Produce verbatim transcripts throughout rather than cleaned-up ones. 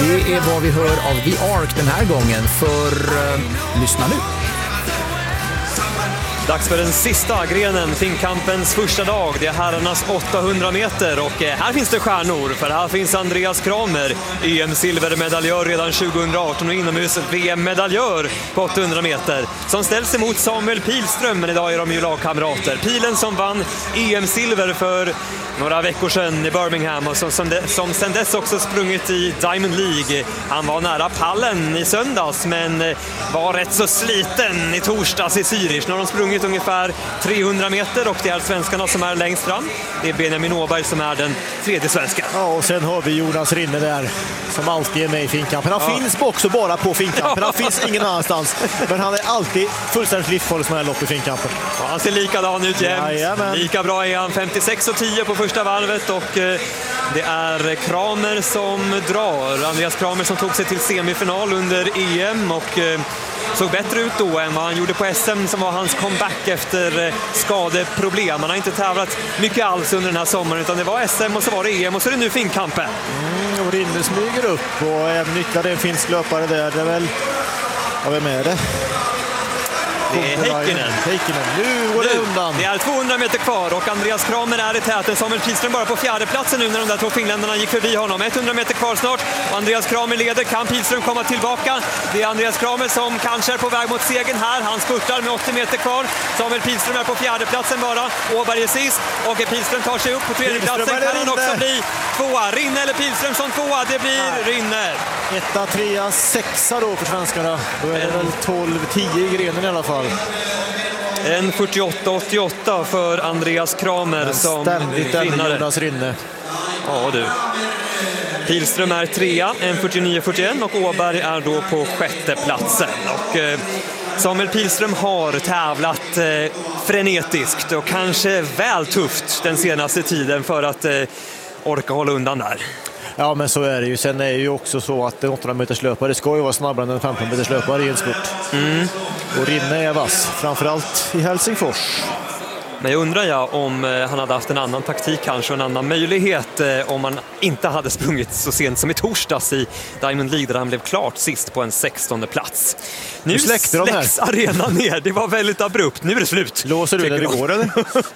Det är vad vi hör av The Ark den här gången, för uh, lyssna nu. Dags för den sista grenen, Finnkampens första dag. Det är herrarnas åttahundra meter och här finns det stjärnor. För här finns Andreas Kramer, E M-silvermedaljör redan tjugohundraarton och inomhus V M-medaljör på åttahundra meter. Som ställs emot Samuel Pilström, men idag är de ju lagkamrater. Pilen som vann E M-silver för några veckor sedan i Birmingham och som, som, de, som sedan dess också sprungit i Diamond League. Han var nära pallen i söndags men var rätt så sliten i torsdags i Zürich. Nu har de sprungit ungefär trehundra meter och det är svenskarna som är längst fram. Det är Benjamin Åberg som är den tredje svenska. Ja, och sen har vi Jonas Rinne där som alltid är med i Finnkampen. Han ja. finns också bara på Finnkampen. Ja. Han finns ingen annanstans. Men han är alltid fullständigt livsfarlig som är lopp i Finnkampen. Ja, han ser likadan ut jämt. Lika bra är han. femtiosex och tio på första varvet och eh, det är Kramer som drar. Andreas Kramer som tog sig till semifinal under E M och eh, såg bättre ut då än vad han gjorde på S M som var hans comeback efter eh, skadeproblem. Han har inte tävlat mycket alls under den här sommaren utan det var S M och så var det E M och så är det nu Finnkampen. Mm, och Rinne smyger upp och även nyttjar en finsk löpare där. Det är väl, ja, vem är det? Det är Heikkinen. Heikkinen. Nu går det nu, undan. Det är tvåhundra meter kvar och Andreas Kramer är i täten. Samuel Pilström bara på fjärde platsen nu när de där två finländarna gick förbi honom. hundra meter kvar snart och Andreas Kramer leder. Kan Pilström komma tillbaka? Det är Andreas Kramer som kanske är på väg mot segern här. Han spurtar med åttio meter kvar. Samuel Pilström är på fjärde platsen bara. Åberg är sist och Pilström tar sig upp på tredje platsen. Kan han också bli tvåa? Rinne eller Pilström som tvåa? Det blir Nej. Rinne. Etta, trea, sexa då för svenskarna. Då är det väl tolv tio i grenen i alla fall. En fyrtioåtta åttioåtta för Andreas Kramer men som vinnare. Jonas Rinne. Ja du. Pilström är trea, en fyrtionio fyrtioett och Åberg är då på sjätte platsen. Och eh, Samuel Pilström har tävlat eh, frenetiskt och kanske väl tufft den senaste tiden för att eh, orka hålla undan där. Ja, men så är det ju. Sen är det ju också så att en åttahundra meters löpare ska ju vara snabbare än en femton meters löpare i en spurt. Mm. Och Rinne är vass, framförallt i Helsingfors. Men jag undrar jag om han hade haft en annan taktik kanske, en annan möjlighet om han inte hade sprungit så sent som i torsdags i Diamond League där han blev klart sist på en sextonde plats. Nu, nu släcks arenan ner, det var väldigt abrupt, nu är det slut. Låser du när det går eller?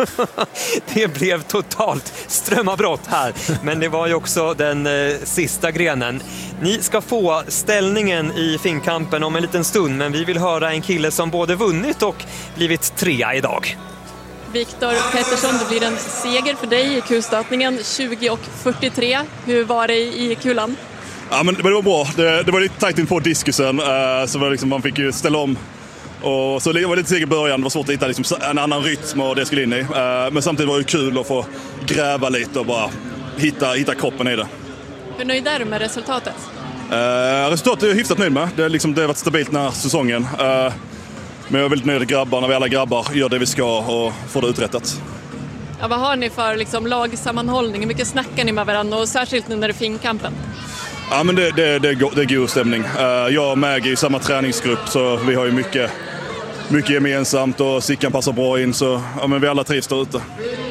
Det blev totalt strömavbrott här, men det var ju också den eh, sista grenen. Ni ska få ställningen i Finnkampen om en liten stund, men vi vill höra en kille som både vunnit och blivit trea idag. Viktor Pettersson, det blir en seger för dig i kustötningen, tjugo och fyrtiotre. Hur var det i kulan? Ja, men det var bra. Det, det var lite tajt in på diskusen, uh, så var liksom, man fick ju ställa om. Och så det var lite seger i början, det var svårt att hitta liksom en annan rytm och det skulle in i. Uh, men samtidigt var det kul att få gräva lite och bara hitta, hitta kroppen i det. Hur nöjd är du med resultatet? Uh, resultatet är jag hyfsat nöjd med. Det, liksom, det har varit stabilt den här säsongen. Uh, Men jag är väldigt nöjd med grabbar när vi alla grabbar gör det vi ska och får det uträttat. Ja, vad har ni för liksom, lagsammanhållning? Hur mycket snackar ni med varandra och särskilt nu när det är Finnkampen? Ja, men det, det, det, det är god stämning. Jag och Maggie är i samma träningsgrupp så vi har ju mycket, mycket gemensamt och Sickan passar bra in så ja, men vi alla trivs där ute.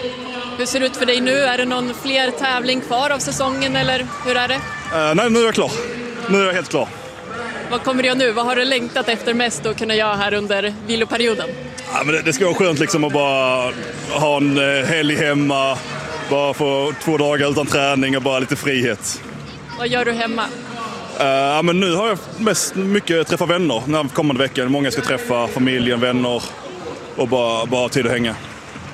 Hur ser det ut för dig nu? Är det någon fler tävling kvar av säsongen eller hur är det? Uh, nej, nu är jag klar. Nu är jag helt klar. Vad kommer du göra nu? Vad har du längtat efter mest att kunna göra här under viloperioden? Ja, men det, det ska vara skönt liksom att bara ha en helg hemma, bara få två dagar utan träning och bara lite frihet. Vad gör du hemma? Uh, ja, men nu har jag mest mycket träffa vänner den här kommande veckan. Många ska träffa familjen, vänner och bara, bara tid att hänga.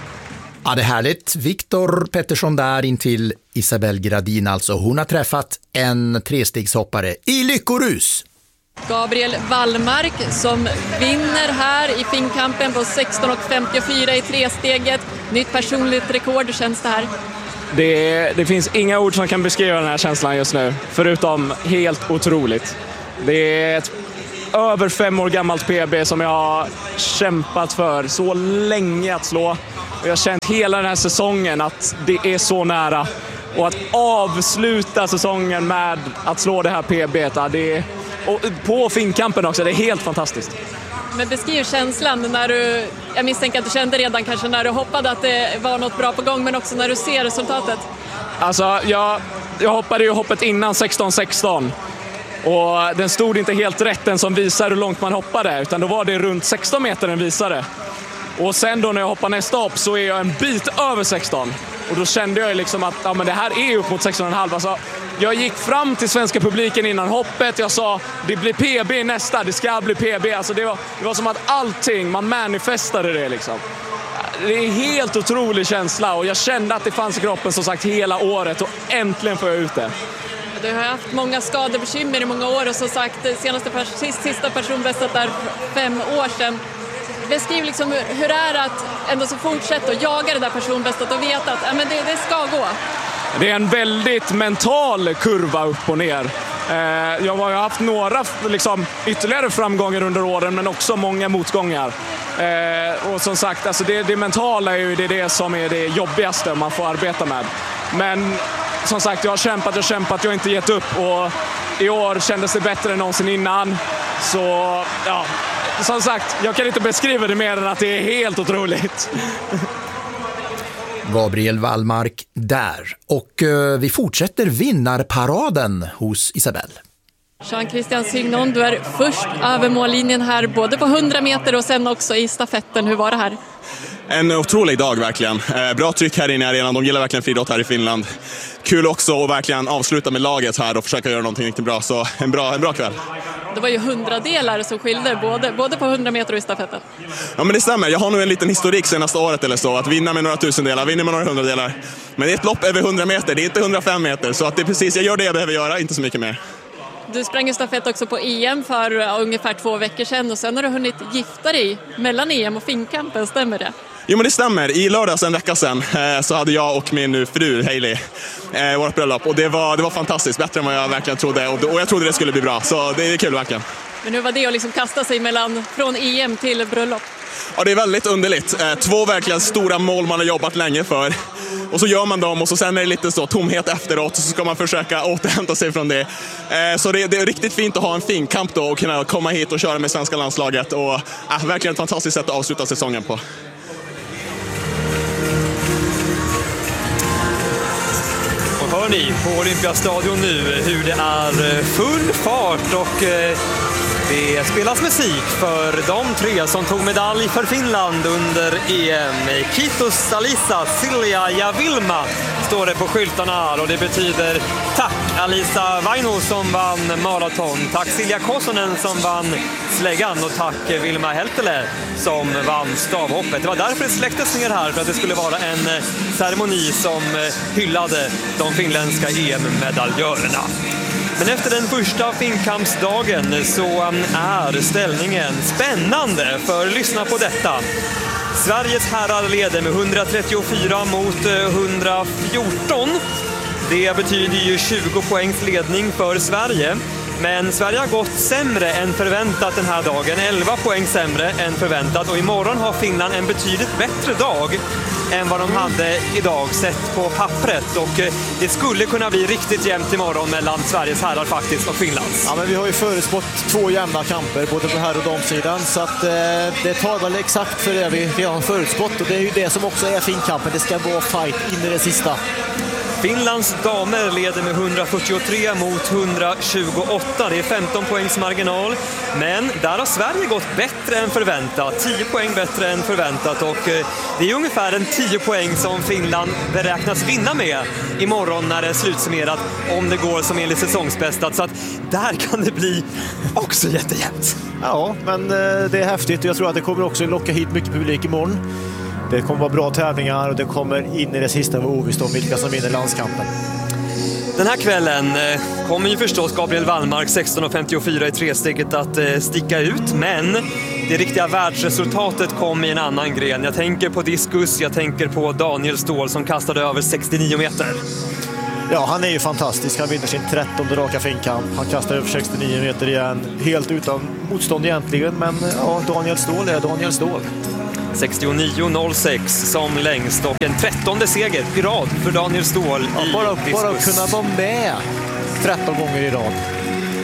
Ja, det är härligt. Viktor Pettersson där in till Isabelle Gradin alltså. Hon har träffat en trestegshoppare i lyckorus. Gabriel Wallmark som vinner här i Finnkampen på sexton och femtiofyra i tresteget. Nytt personligt rekord, hur känns det här? Det, det finns inga ord som kan beskriva den här känslan just nu, förutom helt otroligt. Det är ett över fem år gammalt P B som jag har kämpat för så länge att slå. Och jag har känt hela den här säsongen att det är så nära. Och att avsluta säsongen med att slå det här P B, det är, och på Finnkampen också, det är helt fantastiskt. Men beskriv känslan när du, jag misstänker att du kände redan kanske när du hoppade att det var något bra på gång, men också när du ser resultatet. Alltså, jag, jag hoppade ju hoppet innan sexton sexton Och den stod inte helt rätt, den som visar hur långt man hoppade, utan då var det runt sexton meter den visade. Och sen då när jag hoppar nästa hopp så är jag en bit över sexton. Och då kände jag liksom att ja, men det här är upp mot sexton komma fem. Alltså, jag gick fram till svenska publiken innan hoppet. Jag sa, det blir P B nästa, det ska bli P B. Alltså, det, var, det var som att allting, man manifestade det liksom. Det är en helt otrolig känsla och jag kände att det fanns i kroppen som sagt hela året och äntligen får jag ut det. Du har haft många skadebekymmer i många år och som sagt senaste, sista personbästet där fem år sedan. Beskriv liksom hur, hur är det att ändå så fortsätta och jaga det där personbästet och veta att ja, men det, det ska gå. Det är en väldigt mental kurva upp och ner. Eh, jag har haft några liksom, ytterligare framgångar under åren men också många motgångar. Eh, och som sagt, alltså det, det mentala är ju det, det som är det jobbigaste man får arbeta med. Men som sagt, jag har kämpat och kämpat, jag har inte gett upp och i år kändes det bättre än någonsin innan. Så ja, som sagt, jag kan inte beskriva det mer än att det är helt otroligt. Gabriel Wallmark där. Och eh, vi fortsätter vinnarparaden hos Isabelle. Jean-Christian Signon, du är först över mållinjen här både på hundra meter och sen också i stafetten. Hur var det här? En otrolig dag verkligen. Eh, bra tryck här inne i arenan. De gillar verkligen friidrott här i Finland. Kul också att verkligen avsluta med laget här och försöka göra någonting riktigt bra. Så en bra, en bra kväll. Det var ju hundradelar som skilde både, både på hundra meter och i stafetten. Ja men det stämmer. Jag har nog en liten historik senaste året eller så. Att vinna med några tusendelar, vinna med några hundradelar. Men det är ett lopp över hundra meter, det är inte hundrafem meter. Så att det är precis, jag gör det jag behöver göra, inte så mycket mer. Du sprang ju stafett också på E M för ungefär två veckor sedan och sen har du hunnit gifta dig mellan E M och Finnkampen, stämmer det? Jo men det stämmer. I lördags en vecka sedan eh, så hade jag och min fru Hailey eh, vårt bröllop och det var, det var fantastiskt, bättre än vad jag verkligen trodde och, och jag trodde det skulle bli bra, så det är kul verkligen. Men hur var det att liksom kasta sig mellan, från E M till bröllop? Ja, det är väldigt underligt. Eh, två verkligen stora mål man har jobbat länge för. Och så gör man dem och så sen är det lite så tomhet efteråt och så ska man försöka återhämta sig från det. Eh, så det, det är riktigt fint att ha en fin kamp då och kunna komma hit och köra med svenska landslaget. Och eh, verkligen ett fantastiskt sätt att avsluta säsongen på. Och hör ni på Olympiastadion nu hur det är full fart och eh, det spelas musik för de tre som tog medalj för Finland under E M. Kiitos Alisa, Silja ja Vilma står det på skyltarna här och det betyder tack Alisa Vaino som vann maraton, tack Silja Kosonen som vann släggan och tack Vilma Heltele som vann stavhoppet. Det var därför det släcktes ner här, för att det skulle vara en ceremoni som hyllade de finländska E M-medaljörerna. Men efter den första finnkampsdagen så är ställningen spännande, för lyssna på detta. Sveriges herrar leder med hundratrettiofyra mot hundrafjorton. Det betyder ju tjugo poängs ledning för Sverige. Men Sverige har gått sämre än förväntat den här dagen. elva poäng sämre än förväntat. Och imorgon har Finland en betydligt bättre dag än vad de hade idag sett på pappret. Och det skulle kunna bli riktigt jämnt imorgon mellan Sveriges herrar faktiskt och Finlands. Ja, men vi har ju förutspått två jämna kamper både på herr- och damsidan. Så att, eh, det tar väl exakt för det vi, vi har förutspått. Och det är ju det som också är finkampen. Det ska vara fight in i det sista. Finlands damer leder med hundrafyrtiotre mot hundratjugoåtta. Det är femton poängs marginal. Men där har Sverige gått bättre än förväntat. tio poäng bättre än förväntat. Och det är ungefär en tio poäng som Finland beräknas vinna med imorgon när det är slutsummerat, om det går som enligt säsongsbästat. Så att där kan det bli också jättejämnt. Ja, men det är häftigt. Jag tror att det kommer också locka hit mycket publik imorgon. Det kommer vara bra tävlingar och det kommer in i det sista vara ovisst om vilka som vinner landskampen. Den här kvällen kommer ju förstås Gabriel Wallmark sexton femtiofyra i tresteget att sticka ut, men det riktiga världsresultatet kom i en annan gren. Jag tänker på diskus, jag tänker på Daniel Ståhl som kastade över sextionio meter. Ja, han är ju fantastisk. Han vinner sin trettonde raka finkamp. Han kastar över sextionio meter igen, helt utan motstånd egentligen, men ja, Daniel Ståhl är Daniel Ståhl. sextionio noll sex som längst och en trettonde seger i rad för Daniel Ståhl ja, i bara, diskus. Bara kunna vara med tretton gånger i rad.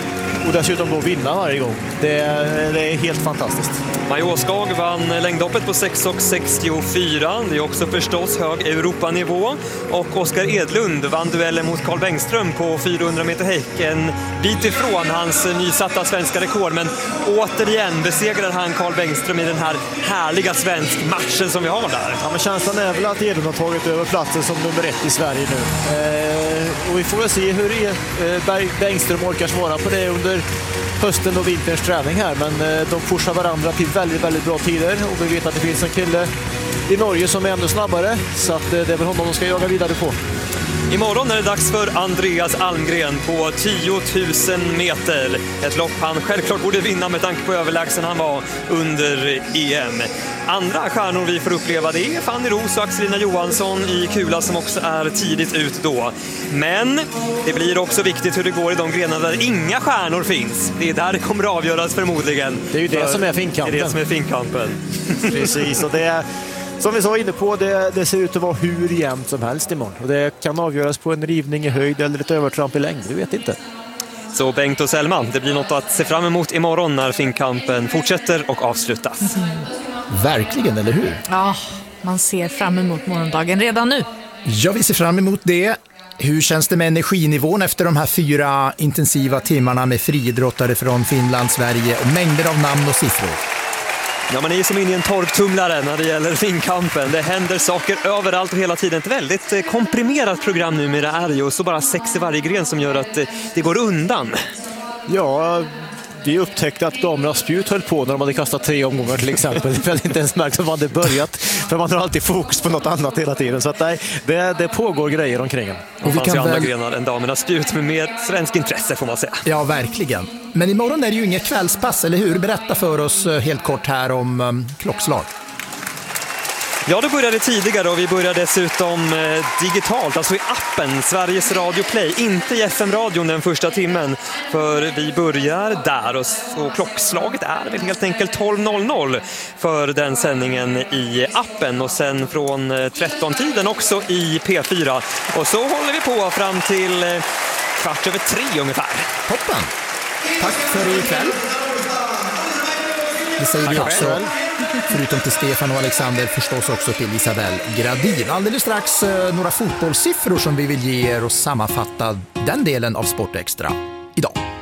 och dessutom då vinna varje gång. Det är, det är helt fantastiskt. Maja Åskog vann längdhoppet på sex sextiofyra. Det är också förstås hög Europanivå. Och Oskar Edlund vann duellen mot Carl Bengström på fyrahundra meter häck. En bit ifrån hans nysatta svenska rekord. Men återigen besegrar han Carl Bengström i den här härliga svensk matchen som vi har där. Ja, men känslan är väl att Edlund har tagit över platsen som nummer ett i Sverige nu. Eh, och vi får väl se hur eh, Bengström orkar svara på det under hösten och vinterns träning här. Men eh, de pushar varandra till väldigt, väldigt bra tider. Och vi vet att det finns en kille i Norge som är ännu snabbare. Så att, eh, det är väl honom de ska jaga vidare på. Imorgon är det dags för Andreas Almgren på tio tusen meter. Ett lopp han självklart borde vinna med tanke på överlägsen han var under E M. Andra stjärnor vi får uppleva det är Fanny Roos och Axelina Johansson i kula som också är tidigt ut då. Men det blir också viktigt hur det går i de grenar där inga stjärnor finns. Det är där det kommer att avgöras förmodligen. Det är ju det som är finkampen. Det är det som är finkampen. Precis, och det är... Som vi sa inne på, det, det ser ut att vara hur jämnt som helst imorgon. Och det kan avgöras på en rivning i höjd eller ett övertramp i längd, vi vet inte. Så Bengt och Selma, det blir något att se fram emot imorgon när finkampen fortsätter och avslutas. Mm. Verkligen, eller hur? Ja, man ser fram emot morgondagen redan nu. Ja, vi ser fram emot det. Hur känns det med energinivån efter de här fyra intensiva timmarna med friidrottare från Finland, Sverige och mängder av namn och siffror? Ja, man är ju som in i en torktumlare när det gäller finkampen. Det händer saker överallt och hela tiden. Ett väldigt komprimerat program numera är ju och så bara sex i varje gren som gör att det går undan. Ja, vi upptäckte att damernas spjut höll på när de hade kastat tre omgångar till exempel. Det hade inte ens märkt att man hade börjat. För man har alltid fokus på något annat hela tiden. Så att nej, det, det pågår grejer omkring en. Och det fanns ju andra väl... grenar än damernas spjut med mer svensk intresse får man säga. Ja, verkligen. Men imorgon är det ju inget kvällspass, eller hur? Berätta för oss helt kort här om um, klockslag. Ja, då började tidigare och vi började dessutom eh, digitalt, alltså i appen Sveriges Radio Play, inte i F M-radion den första timmen, för vi börjar där och, och klockslaget är väl helt enkelt tolv noll noll för den sändningen i appen och sen från eh, tretton-tiden också i P fyra och så håller vi på fram till eh, kvart över tre ungefär. Toppen! Tack för ikväll. Det säger vi också, förutom till Stefan och Alexander, förstås också till Isabel Gradin. Alldeles strax eh, några fotbollssiffror som vi vill ge er och sammanfatta den delen av Sport Extra idag.